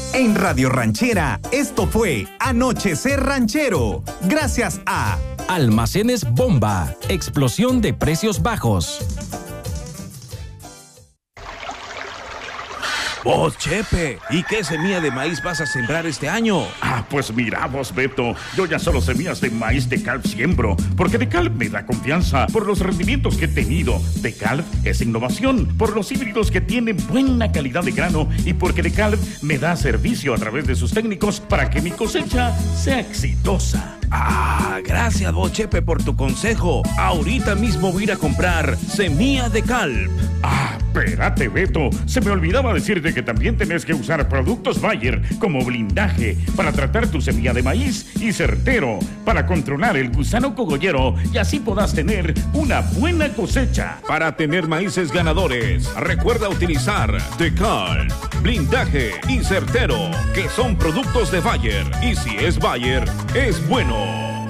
En Radio Ranchera, esto fue Anochecer Ranchero. Gracias a Almacenes Bomba, explosión de precios bajos. Vos, Chepe, ¿y qué semilla de maíz vas a sembrar este año? Pues mira vos, Beto, yo ya solo semillas de maíz DeKalb siembro, porque DeKalb me da confianza por los rendimientos que he tenido. DeKalb es innovación, por los híbridos que tienen buena calidad de grano y porque DeKalb me da servicio a través de sus técnicos para que mi cosecha sea exitosa. Gracias vos, Chepe, por tu consejo. Ahorita mismo voy a ir a comprar semilla DeKalb. Espérate, Beto, se me olvidaba decirte que también tenés que usar productos Bayer como blindaje para tratar tu semilla de maíz y Certero para controlar el gusano cogollero y así podás tener una buena cosecha. Para tener maíces ganadores, recuerda utilizar DeKalb, blindaje y Certero, que son productos de Bayer. Y si es Bayer, es bueno.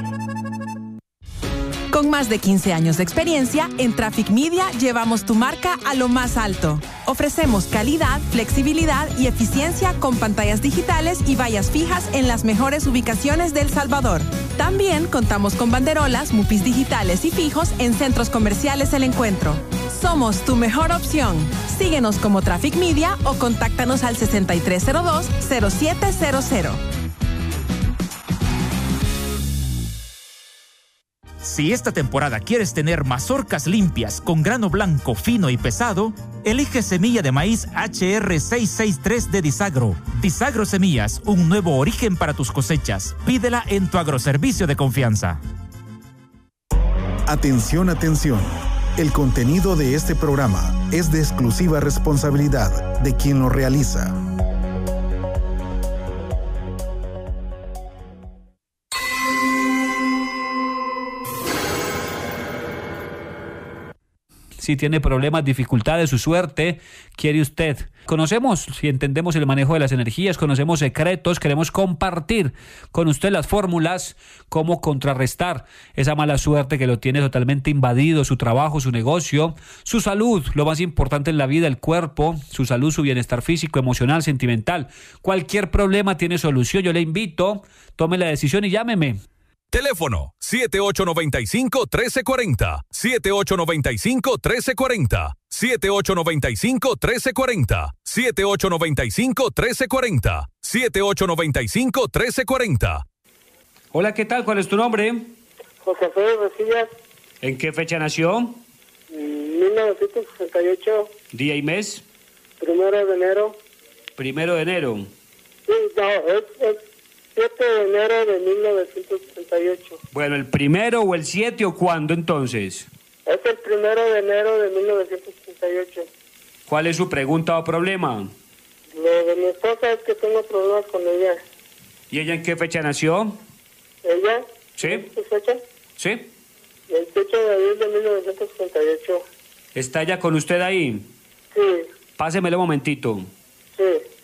Con más de 15 años de experiencia, en Traffic Media llevamos tu marca a lo más alto. Ofrecemos calidad, flexibilidad y eficiencia con pantallas digitales y vallas fijas en las mejores ubicaciones de El Salvador. También contamos con banderolas, mupis digitales y fijos en centros comerciales El Encuentro. Somos tu mejor opción. Síguenos como Traffic Media o contáctanos al 6302-0700. Si esta temporada quieres tener mazorcas limpias con grano blanco, fino y pesado, elige semilla de maíz HR663 de Disagro. Disagro Semillas, un nuevo origen para tus cosechas. Pídela en tu agroservicio de confianza. Atención, atención. El contenido de este programa es de exclusiva responsabilidad de quien lo realiza. Si tiene problemas, dificultades, su suerte, quiere usted. Conocemos y entendemos el manejo de las energías, conocemos secretos, queremos compartir con usted las fórmulas, cómo contrarrestar esa mala suerte que lo tiene totalmente invadido, su trabajo, su negocio, su salud, lo más importante en la vida, el cuerpo, su salud, su bienestar físico, emocional, sentimental. Cualquier problema tiene solución. Yo le invito, tome la decisión y llámeme. Teléfono 7895-1340, 7895-1340, 7895-1340, 7895-1340, 7895-1340. Hola, ¿qué tal? ¿Cuál es tu nombre? José Félix Rosillas. ¿En qué fecha nació? 1968. ¿Día y mes? 1 de enero. 1 de enero. Sí, no, es 7 de enero de 1968. Bueno, ¿el 1 o el 7 o cuándo entonces? Es el 1 de enero de 1968. ¿Cuál es su pregunta o problema? Lo de mi esposa es que tengo problemas con ella. ¿Y ella en qué fecha nació? ¿Ella? ¿Sí? ¿Su fecha? ¿Sí? El 18 de abril de 1968. ¿Está ella con usted ahí? Sí. Pásemelo un momentito. Sí.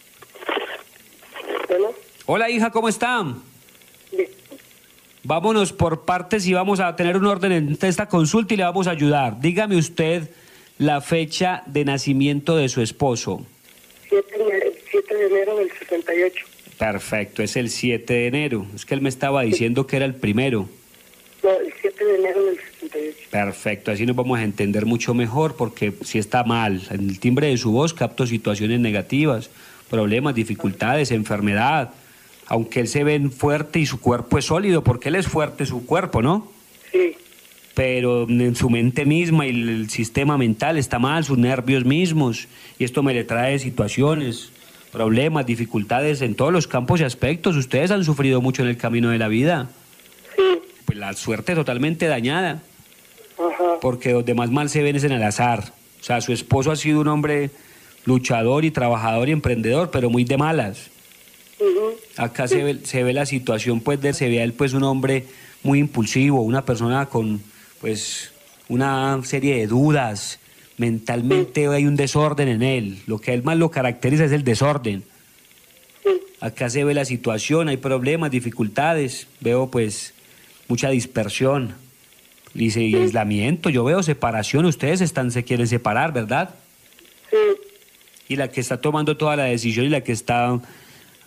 ¿Bueno? Hola, hija, ¿cómo está? Bien. Vámonos por partes y vamos a tener un orden en esta consulta y le vamos a ayudar. Dígame usted la fecha de nacimiento de su esposo. 7 de enero del 78. Perfecto, es el 7 de enero. Es que él me estaba diciendo que era el 1. No, el 7 de enero del 68. Perfecto, así nos vamos a entender mucho mejor porque si está mal. En el timbre de su voz capto situaciones negativas, problemas, dificultades, enfermedad. Aunque él se ve fuerte y su cuerpo es sólido, porque él es fuerte su cuerpo, ¿no? Sí. Pero en su mente misma y el sistema mental está mal, sus nervios mismos, y esto me le trae situaciones, problemas, dificultades en todos los campos y aspectos. Ustedes han sufrido mucho en el camino de la vida. Sí. Pues la suerte totalmente dañada. Ajá. Porque los demás mal se ven es en el azar. O sea, su esposo ha sido un hombre luchador y trabajador y emprendedor, pero muy de malas. Acá se ve la situación, pues, se ve a él, pues, un hombre muy impulsivo, una persona con, pues, una serie de dudas. Mentalmente hay un desorden en él. Lo que a él más lo caracteriza es el desorden. Acá se ve la situación, hay problemas, dificultades. Veo, pues, mucha dispersión. Dice, y aislamiento, yo veo separación. Ustedes se quieren separar, ¿verdad? Sí. Y la que está tomando toda la decisión y la que está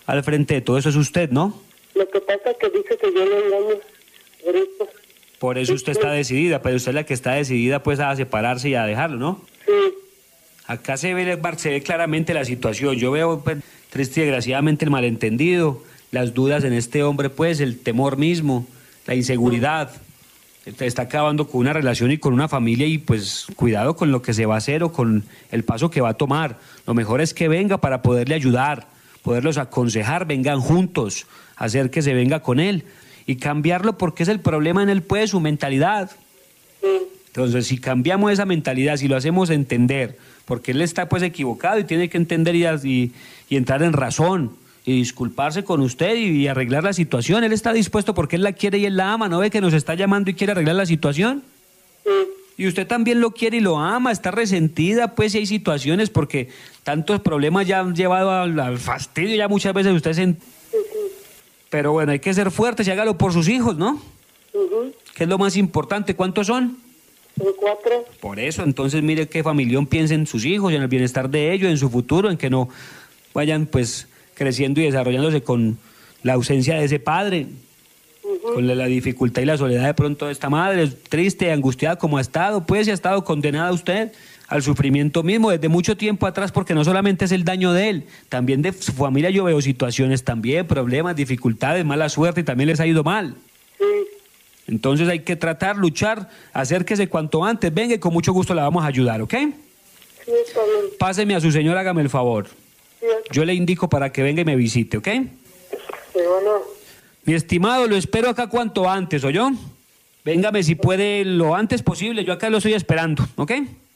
al frente de todo eso es usted, ¿no? Lo que pasa es que dice que yo lo engaño. Por eso. Por eso usted está decidida, pero usted es la que está decidida pues a separarse y a dejarlo, ¿no? Sí. Acá se ve claramente la situación. Yo veo, pues, triste y desgraciadamente el malentendido, las dudas en este hombre, pues, el temor mismo, la inseguridad. Está acabando con una relación y con una familia y pues cuidado con lo que se va a hacer o con el paso que va a tomar. Lo mejor es que venga para poderle ayudar, poderlos aconsejar, vengan juntos, hacer que se venga con él y cambiarlo porque es el problema en él, pues, su mentalidad. Entonces, si cambiamos esa mentalidad, si lo hacemos entender, porque él está pues equivocado y tiene que entender y entrar en razón y disculparse con usted y arreglar la situación. Él está dispuesto porque él la quiere y él la ama. ¿No ve que nos está llamando y quiere arreglar la situación? Y usted también lo quiere y lo ama, está resentida, pues, si hay situaciones, porque tantos problemas ya han llevado al fastidio, ya muchas veces usted se... Pero bueno, hay que ser fuertes y hágalo por sus hijos, ¿no? ¿Qué es lo más importante? ¿Cuántos son? 4. Por eso, entonces mire qué familión piensa en sus hijos, en el bienestar de ellos, en su futuro, en que no vayan pues creciendo y desarrollándose con la ausencia de ese padre, con la dificultad y la soledad de pronto de esta madre, triste, angustiada como ha estado, pues, y ha estado condenada usted al sufrimiento mismo desde mucho tiempo atrás, porque no solamente es el daño de él, también de su familia yo veo situaciones también, problemas, dificultades, mala suerte y también les ha ido mal. Entonces hay que tratar, luchar, acérquese cuanto antes, venga y con mucho gusto la vamos a ayudar, ¿ok? Sí, está bien. Páseme a su señora, hágame el favor. Sí, Yo le indico para que venga y me visite, ¿ok? sí, bueno. Mi estimado, lo espero acá cuanto antes, ¿oyó? Véngame si puede lo antes posible, yo acá lo estoy esperando, ¿ok?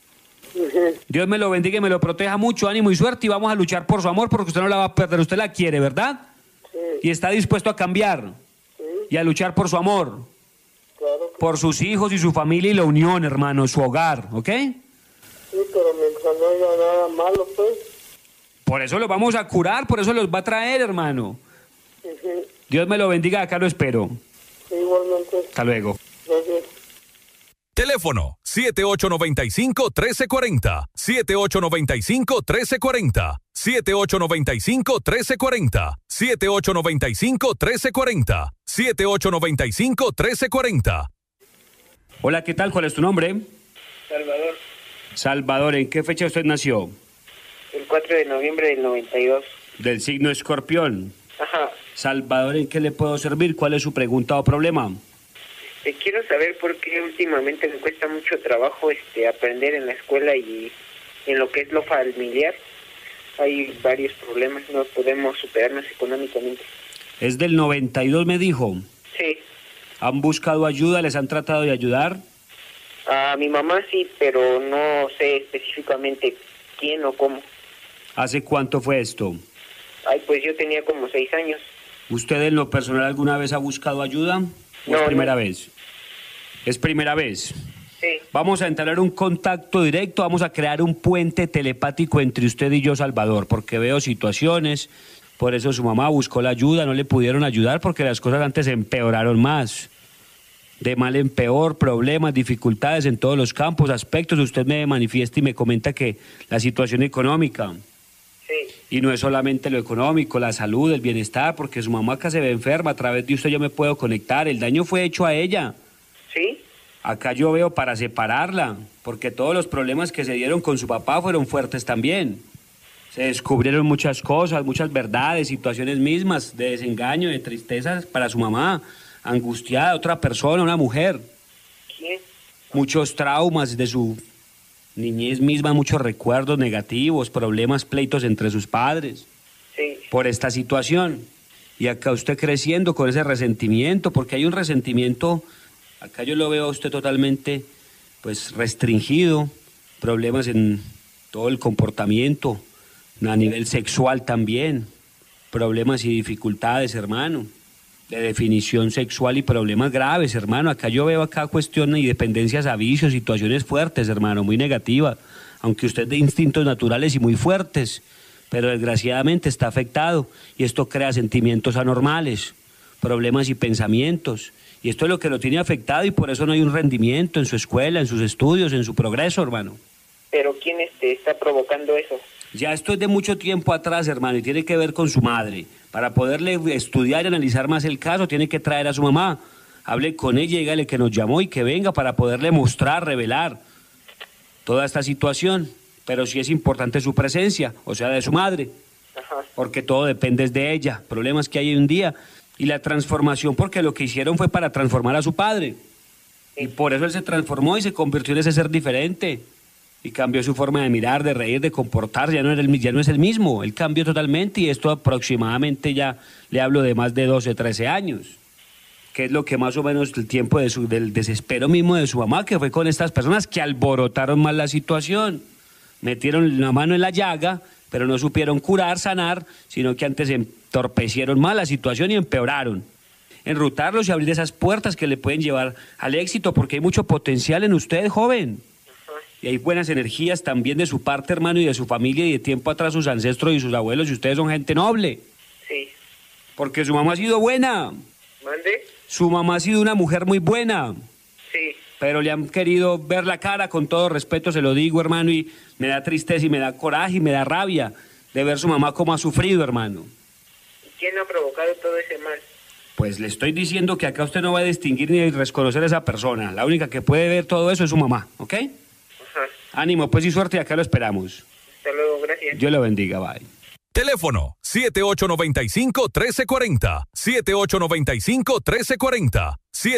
Dios me lo bendiga y me lo proteja mucho, ánimo y suerte y vamos a luchar por su amor porque usted no la va a perder, usted la quiere, ¿verdad? Sí. Y está dispuesto a cambiar y a luchar por su amor, Claro que por sus hijos y su familia y la unión, hermano, su hogar, ¿ok? sí, pero mientras no haya nada malo, pues. Por eso los vamos a curar, por eso los va a traer, hermano. Ujú. Dios me lo bendiga, acá lo espero. Sí, igualmente. Hasta luego. Gracias. Teléfono 7895-1340, 7895-1340, 7895-1340, 7895-1340, 7895-1340. Hola, ¿qué tal? ¿Cuál es tu nombre? Salvador, Salvador, ¿en qué fecha usted nació? el 4 de noviembre del 92. Del signo Escorpión. Ajá. Salvador, ¿en qué le puedo servir? ¿Cuál es su pregunta o problema? Quiero saber por qué últimamente me cuesta mucho trabajo aprender en la escuela y en lo que es lo familiar. Hay varios problemas, no podemos superarnos económicamente. Es del 92, me dijo. Sí. ¿Han buscado ayuda? ¿Les han tratado de ayudar? A mi mamá sí, pero no sé específicamente quién o cómo. ¿Hace cuánto fue esto? Ay, pues yo tenía como 6 años. ¿Usted en lo personal alguna vez ha buscado ayuda? ¿O No, es primera no. vez? ¿Es primera vez? Sí. Vamos a entablar un contacto directo, vamos a crear un puente telepático entre usted y yo, Salvador, porque veo situaciones, por eso su mamá buscó la ayuda, no le pudieron ayudar porque las cosas antes empeoraron más. De mal en peor, problemas, dificultades en todos los campos, aspectos. Usted me manifiesta y me comenta que la situación económica, Sí. y no es solamente lo económico, la salud, el bienestar, porque su mamá acá se ve enferma, a través de usted yo me puedo conectar, el daño fue hecho a ella. ¿Sí? Acá yo veo para separarla, porque todos los problemas que se dieron con su papá fueron fuertes también. Se descubrieron muchas cosas, muchas verdades, situaciones mismas de desengaño, de tristeza para su mamá, angustiada, otra persona, una mujer. ¿Quién? Muchos traumas de su niñez misma, muchos recuerdos negativos, problemas, pleitos entre sus padres Sí. por esta situación. Y acá usted creciendo con ese resentimiento, porque hay un resentimiento, acá yo lo veo a usted totalmente pues restringido, problemas en todo el comportamiento, a nivel sexual también, problemas y dificultades, hermano, de definición sexual y problemas graves, hermano. Acá yo veo acá cuestiones y dependencias a vicios, situaciones fuertes, hermano, muy negativas, aunque usted de instintos naturales y muy fuertes, pero desgraciadamente está afectado y esto crea sentimientos anormales, problemas y pensamientos. Y esto es lo que lo tiene afectado y por eso no hay un rendimiento en su escuela, en sus estudios, en su progreso, hermano. ¿Pero quién está provocando eso? Ya esto es de mucho tiempo atrás, hermano, y tiene que ver con su madre. Para poderle estudiar y analizar más el caso, tiene que traer a su mamá. Hable con ella y dígale que nos llamó y que venga para poderle mostrar, revelar toda esta situación. Pero sí es importante su presencia, o sea, de su madre. Ajá. Porque todo depende de ella. Problemas que hay hoy en día. Y la transformación, porque lo que hicieron fue para transformar a su padre. Y por eso él se transformó y se convirtió en ese ser diferente. Y cambió su forma de mirar, de reír, de comportarse. Ya no es el mismo. Él cambió totalmente y esto aproximadamente ya le hablo de más de 12, 13 años. Que es lo que más o menos el tiempo del desespero mismo de su mamá, que fue con estas personas que alborotaron más la situación. Metieron la mano en la llaga, pero no supieron curar, sanar, sino que antes entorpecieron más la situación y empeoraron. Enrutarlos y abrir esas puertas que le pueden llevar al éxito, porque hay mucho potencial en usted, joven. Y hay buenas energías también de su parte, hermano, y de su familia, y de tiempo atrás sus ancestros y sus abuelos, y ustedes son gente noble. Sí. Porque su mamá ha sido buena. ¿Mande? Su mamá ha sido una mujer muy buena. Sí. Pero le han querido ver la cara, con todo respeto se lo digo, hermano, y me da tristeza y me da coraje y me da rabia de ver su mamá cómo ha sufrido, hermano. ¿Y quién ha provocado todo ese mal? Pues le estoy diciendo que acá usted no va a distinguir ni a reconocer a esa persona. La única que puede ver todo eso es su mamá, ¿ok? Ajá. Ánimo, pues, y suerte, acá lo esperamos. Hasta luego, gracias. Dios lo bendiga, bye. Teléfono 7895-1340, 7895-1340,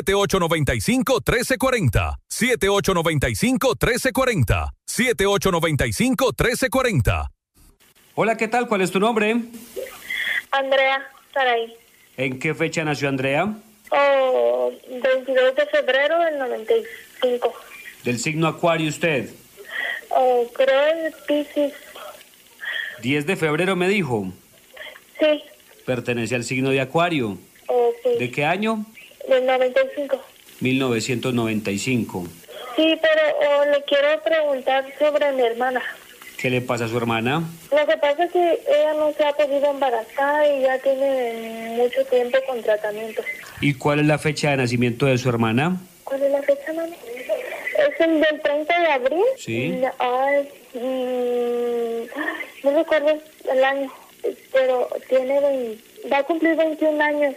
7895-1340, 7895-1340, 7895-1340. Hola, ¿qué tal? ¿Cuál es tu nombre? Andrea Saray. ¿En qué fecha nació Andrea? 22 de febrero del 95. ¿Del signo Acuario usted? Creo en Piscis. 10 de febrero me dijo. Sí. Pertenece al signo de Acuario. Sí. ¿De qué año? Del 95. 1995. Sí, pero le quiero preguntar sobre mi hermana. ¿Qué le pasa a su hermana? Lo que pasa es que ella no se ha podido embarazar y ya tiene mucho tiempo con tratamiento. ¿Y cuál es la fecha de nacimiento de su hermana? ¿Cuál es la fecha, mami? Es el del 30 de abril. Sí. Ay, no recuerdo el año, pero va a cumplir 21 años,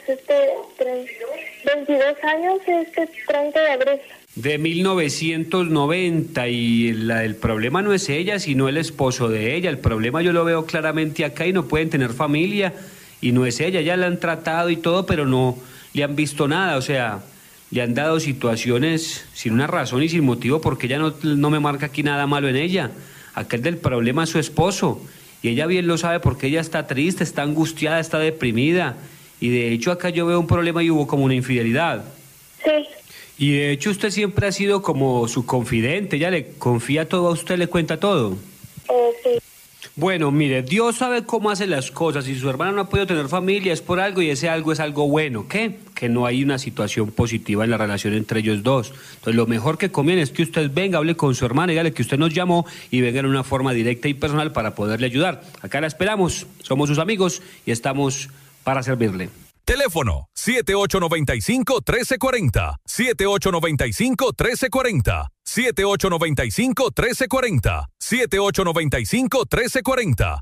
22 años este 30 de abril. De 1990, y el problema no es ella, sino el esposo de ella. El problema yo lo veo claramente acá y no pueden tener familia, y no es ella. Ya la han tratado y todo, pero no le han visto nada, o sea, le han dado situaciones sin una razón y sin motivo, porque ella no me marca aquí nada malo en ella. Acá el del problema es su esposo, y ella bien lo sabe porque ella está triste, está angustiada, está deprimida, y de hecho acá yo veo un problema y hubo como una infidelidad. Sí. Y de hecho usted siempre ha sido como su confidente, ella le confía todo a usted, le cuenta todo. Sí. Bueno, mire, Dios sabe cómo hace las cosas. Si su hermana no ha podido tener familia es por algo, y ese algo es algo bueno. ¿Qué? Que no hay una situación positiva en la relación entre ellos dos. Entonces lo mejor que conviene es que usted venga, hable con su hermana, dígale que usted nos llamó y venga en una forma directa y personal para poderle ayudar. Acá la esperamos, somos sus amigos y estamos para servirle. Teléfono 7895-1340, 7895-1340, 7895-1340, 7895-1340,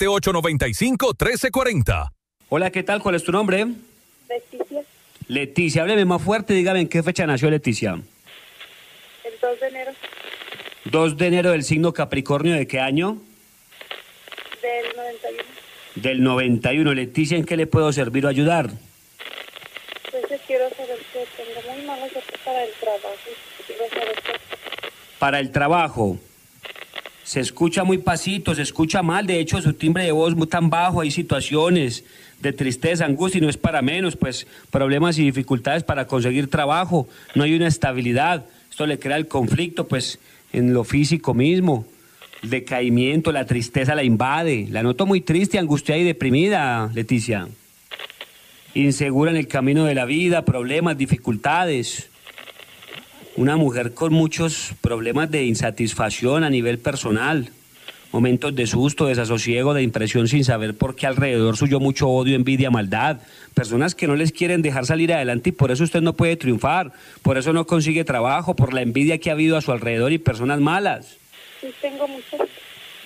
7895-1340. Hola, ¿qué tal? ¿Cuál es tu nombre? Leticia. Leticia, hábleme más fuerte, dígame en qué fecha nació Leticia. El 2 de enero 2 de enero del signo Capricornio, ¿de qué año? del 91. Del 91. Leticia, ¿en qué le puedo servir o ayudar? Entonces quiero saber que tengo muy mala suerte para el trabajo. Quiero saber que... Para el trabajo. Se escucha muy pasito, se escucha mal. De hecho, su timbre de voz muy tan bajo. Hay situaciones de tristeza, angustia, y no es para menos, pues problemas y dificultades para conseguir trabajo. No hay una estabilidad. Esto le crea el conflicto, pues, en lo físico mismo. El decaimiento, la tristeza la invade. La noto muy triste, angustiada y deprimida, Leticia. Insegura en el camino de la vida, problemas, dificultades. Una mujer con muchos problemas de insatisfacción a nivel personal. Momentos de susto, desasosiego, de impresión sin saber por qué alrededor suyo mucho odio, envidia, maldad. Personas que no les quieren dejar salir adelante y por eso usted no puede triunfar. Por eso no consigue trabajo, por la envidia que ha habido a su alrededor y personas malas. Sí, tengo muchas.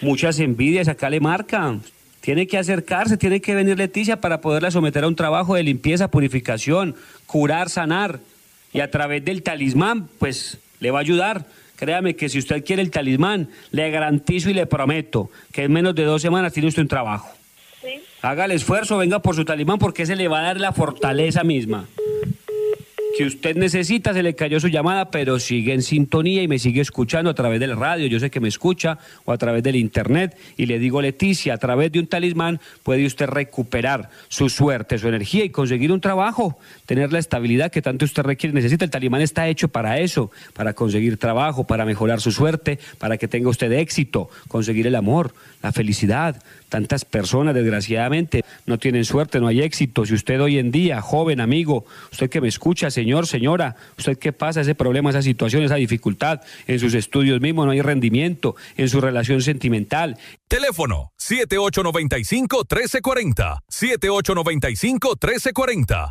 muchas envidias, acá le marcan. Tiene que acercarse, tiene que venir Leticia para poderla someter a un trabajo de limpieza, purificación, curar, sanar. Y a través del talismán, pues, le va a ayudar. Créame que si usted quiere el talismán, le garantizo y le prometo que en menos de 2 semanas tiene usted un trabajo. Sí. Haga el esfuerzo, venga por su talismán, porque ese le va a dar la fortaleza misma que usted necesita. Se le cayó su llamada, pero sigue en sintonía y me sigue escuchando a través del radio. Yo sé que me escucha, o a través del internet, y le digo, Leticia, a través de un talismán puede usted recuperar su suerte, su energía y conseguir un trabajo, tener la estabilidad que tanto usted requiere, necesita. El talismán está hecho para eso, para conseguir trabajo, para mejorar su suerte, para que tenga usted éxito, conseguir el amor, la felicidad. Tantas personas, desgraciadamente, no tienen suerte, no hay éxito. Si usted hoy en día, joven, amigo, usted que me escucha, señor, señora, usted qué pasa, ese problema, esa situación, esa dificultad, en sus estudios mismos no hay rendimiento, en su relación sentimental. Teléfono 7895-1340, 7895-1340,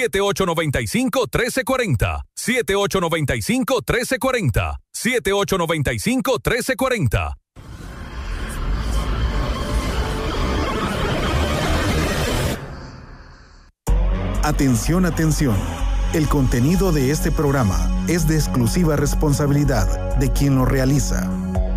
7895-1340, 7895-1340, 7895-1340. Atención, atención. El contenido de este programa es de exclusiva responsabilidad de quien lo realiza.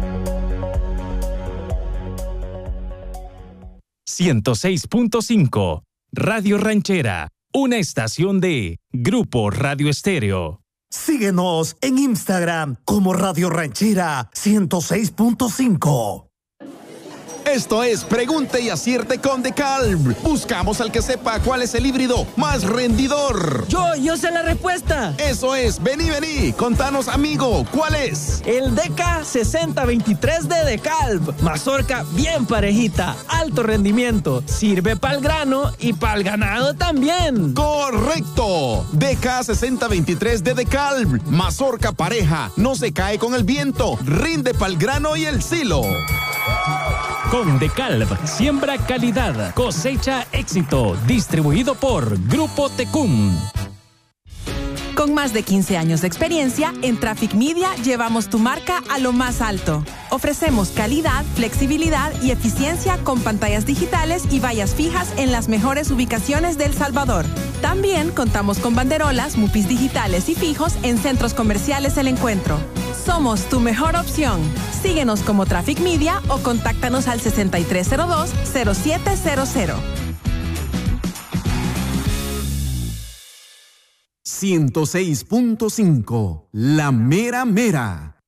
106.5 Radio Ranchera, una estación de Grupo Radio Estéreo. Síguenos en Instagram como Radio Ranchera 106.5. Esto es Pregunte y Acierte con DeKalb. Buscamos al que sepa cuál es el híbrido más rendidor. Yo sé la respuesta. Eso es, vení, contanos, amigo, ¿cuál es? El DK6023 de DeKalb. Mazorca bien parejita, alto rendimiento, sirve para el grano y para el ganado también. ¡Correcto! DK6023 de DeKalb. Mazorca pareja, no se cae con el viento, rinde para el grano y el silo. Con DeKalb, siembra calidad, cosecha éxito. Distribuido por Grupo Tecum. Con más de 15 años de experiencia, en Traffic Media llevamos tu marca a lo más alto. Ofrecemos calidad, flexibilidad y eficiencia con pantallas digitales y vallas fijas en las mejores ubicaciones de El Salvador. También contamos con banderolas, mupis digitales y fijos en centros comerciales El Encuentro. Somos tu mejor opción. Síguenos como Traffic Media o contáctanos al 6302-0700. 106.5, La Mera Mera.